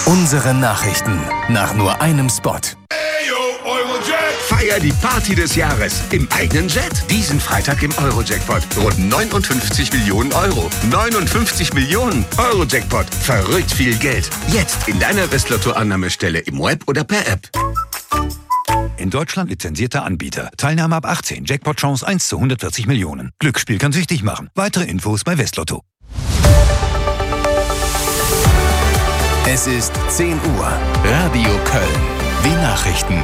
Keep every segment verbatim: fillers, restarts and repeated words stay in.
Unsere Nachrichten nach nur einem Spot. Feier die Party des Jahres im eigenen Jet. Diesen Freitag im Euro-Jackpot. Rund neunundfünfzig Millionen Euro. neunundfünfzig Millionen Euro-Jackpot. Verrückt viel Geld. Jetzt in deiner Westlotto-Annahmestelle im Web oder per App. In Deutschland lizenzierter Anbieter. Teilnahme ab achtzehn. Jackpot-Chance eins zu hundertvierzig Millionen. Glücksspiel kann süchtig machen. Weitere Infos bei Westlotto. Es ist zehn Uhr. Radio Köln. Die Nachrichten.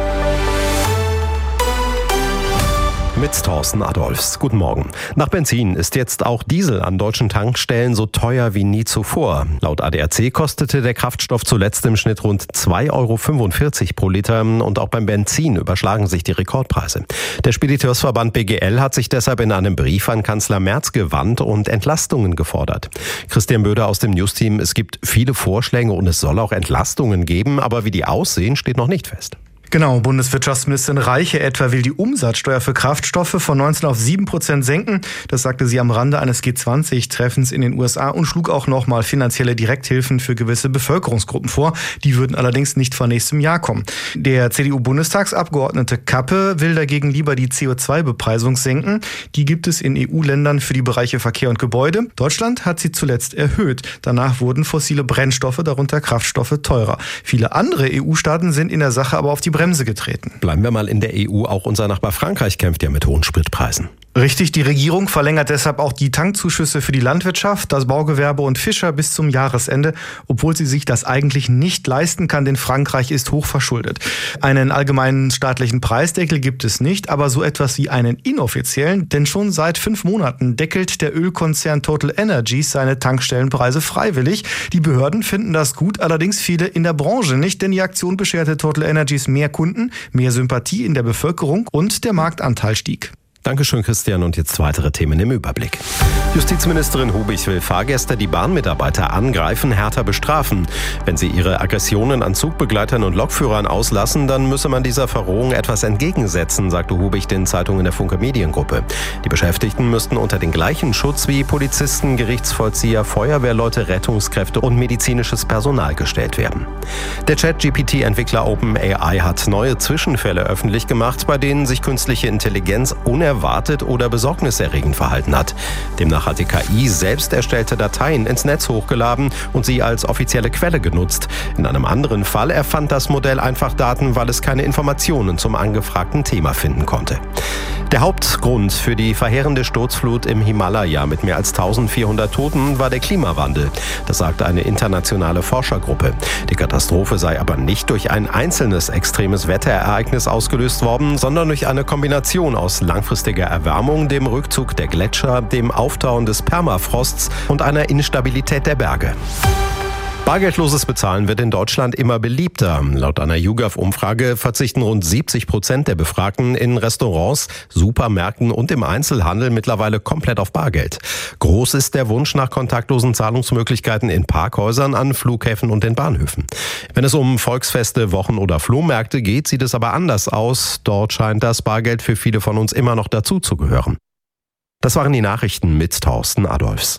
Mit Thorsten Adolfs. Guten Morgen. Nach Benzin ist jetzt auch Diesel an deutschen Tankstellen so teuer wie nie zuvor. Laut A D A C kostete der Kraftstoff zuletzt im Schnitt rund zwei Euro fünfundvierzig pro Liter und auch beim Benzin überschlagen sich die Rekordpreise. Der Spediteursverband B G L hat sich deshalb in einem Brief an Kanzler Merz gewandt und Entlastungen gefordert. Christian Böder aus dem Newsteam: Es gibt viele Vorschläge und es soll auch Entlastungen geben, aber wie die aussehen, steht noch nicht fest. Genau, Bundeswirtschaftsministerin Reiche etwa will die Umsatzsteuer für Kraftstoffe von neunzehn auf sieben Prozent senken. Das sagte sie am Rande eines G zwanzig Treffens in den U S A und schlug auch nochmal finanzielle Direkthilfen für gewisse Bevölkerungsgruppen vor. Die würden allerdings nicht vor nächstem Jahr kommen. Der C D U-Bundestagsabgeordnete Kappe will dagegen lieber die C O zwei Bepreisung senken. Die gibt es in E U-Ländern für die Bereiche Verkehr und Gebäude. Deutschland hat sie zuletzt erhöht. Danach wurden fossile Brennstoffe, darunter Kraftstoffe, teurer. Viele andere E U-Staaten sind in der Sache aber auf die Bremse getreten. Bleiben wir mal in der E U. Auch unser Nachbar Frankreich kämpft ja mit hohen Spritpreisen. Richtig, die Regierung verlängert deshalb auch die Tankzuschüsse für die Landwirtschaft, das Baugewerbe und Fischer bis zum Jahresende, obwohl sie sich das eigentlich nicht leisten kann, denn Frankreich ist hoch verschuldet. Einen allgemeinen staatlichen Preisdeckel gibt es nicht, aber so etwas wie einen inoffiziellen, denn schon seit fünf Monaten deckelt der Ölkonzern Total Energies seine Tankstellenpreise freiwillig. Die Behörden finden das gut, allerdings viele in der Branche nicht, denn die Aktion bescherte Total Energies mehr Kunden, mehr Sympathie in der Bevölkerung und der Marktanteil stieg. Dankeschön, Christian. Und jetzt weitere Themen im Überblick. Justizministerin Hubig will Fahrgäste, die Bahnmitarbeiter angreifen, härter bestrafen. Wenn sie ihre Aggressionen an Zugbegleitern und Lokführern auslassen, dann müsse man dieser Verrohung etwas entgegensetzen, sagte Hubig den Zeitungen der Funke Mediengruppe. Die Beschäftigten müssten unter den gleichen Schutz wie Polizisten, Gerichtsvollzieher, Feuerwehrleute, Rettungskräfte und medizinisches Personal gestellt werden. Der Chat-G P T-Entwickler OpenAI hat neue Zwischenfälle öffentlich gemacht, bei denen sich künstliche Intelligenz unerwartet erwartet oder besorgniserregend verhalten hat. Demnach hat die K I selbst erstellte Dateien ins Netz hochgeladen und sie als offizielle Quelle genutzt. In einem anderen Fall erfand das Modell einfach Daten, weil es keine Informationen zum angefragten Thema finden konnte. Der Hauptgrund für die verheerende Sturzflut im Himalaya mit mehr als eintausendvierhundert Toten war der Klimawandel. Das sagte eine internationale Forschergruppe. Die Katastrophe sei aber nicht durch ein einzelnes extremes Wetterereignis ausgelöst worden, sondern durch eine Kombination aus langfristiger Erwärmung, dem Rückzug der Gletscher, dem Auftauen des Permafrosts und einer Instabilität der Berge. Bargeldloses Bezahlen wird in Deutschland immer beliebter. Laut einer YouGov-Umfrage verzichten rund siebzig Prozent der Befragten in Restaurants, Supermärkten und im Einzelhandel mittlerweile komplett auf Bargeld. Groß ist der Wunsch nach kontaktlosen Zahlungsmöglichkeiten in Parkhäusern, an Flughäfen und den Bahnhöfen. Wenn es um Volksfeste, Wochen- oder Flohmärkte geht, sieht es aber anders aus. Dort scheint das Bargeld für viele von uns immer noch dazu zu gehören. Das waren die Nachrichten mit Thorsten Adolfs.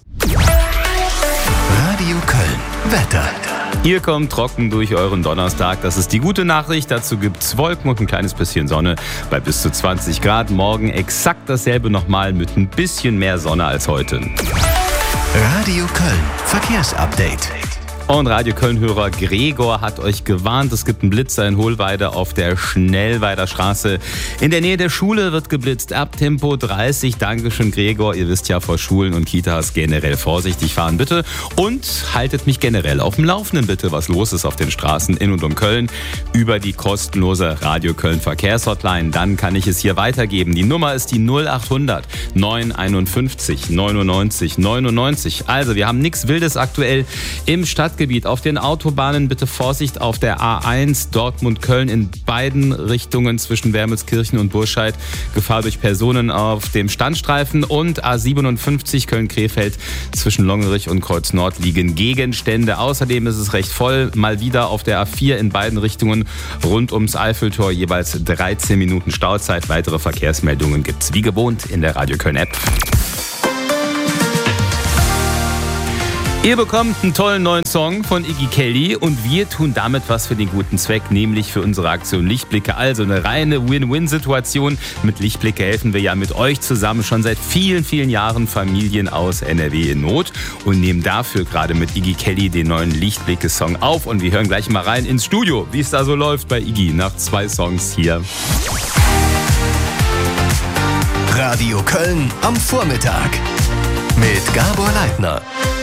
Radio Köln. Wetter. Ihr kommt trocken durch euren Donnerstag. Das ist die gute Nachricht. Dazu gibt's Wolken und ein kleines bisschen Sonne bei bis zu zwanzig Grad. Morgen exakt dasselbe nochmal mit ein bisschen mehr Sonne als heute. Radio Köln. Verkehrsupdate. Und Radio Köln-Hörer Gregor hat euch gewarnt, es gibt einen Blitzer in Hohlweide auf der Schnellweider Straße. In der Nähe der Schule wird geblitzt, ab Tempo dreißig. Dankeschön, Gregor. Ihr wisst ja, vor Schulen und Kitas generell vorsichtig fahren, bitte. Und haltet mich generell auf dem Laufenden, bitte, was los ist auf den Straßen in und um Köln. Über die kostenlose Radio Köln Verkehrshotline. Dann kann ich es hier weitergeben. Die Nummer ist die null achthundert neunundeinundfünfzig neunundneunzig neunundneunzig. Also, wir haben nichts Wildes aktuell im Stadtgebiet. Auf den Autobahnen bitte Vorsicht auf der A eins Dortmund-Köln in beiden Richtungen zwischen Wermelskirchen und Burscheid. Gefahr durch Personen auf dem Standstreifen und A siebenundfünfzig Köln-Krefeld zwischen Longerich und Kreuz Nord liegen Gegenstände. Außerdem ist es recht voll, mal wieder auf der A vier in beiden Richtungen rund ums Eiffeltor, jeweils dreizehn Minuten Stauzeit. Weitere Verkehrsmeldungen gibt's wie gewohnt in der Radio Köln App. Ihr bekommt einen tollen neuen Song von Iggy Kelly und wir tun damit was für den guten Zweck, nämlich für unsere Aktion Lichtblicke. Also eine reine Win-Win-Situation. Mit Lichtblicke helfen wir ja mit euch zusammen schon seit vielen, vielen Jahren Familien aus N R W in Not und nehmen dafür gerade mit Iggy Kelly den neuen Lichtblicke-Song auf. Und wir hören gleich mal rein ins Studio, wie es da so läuft bei Iggy nach zwei Songs hier. Radio Köln am Vormittag mit Gabor Leitner.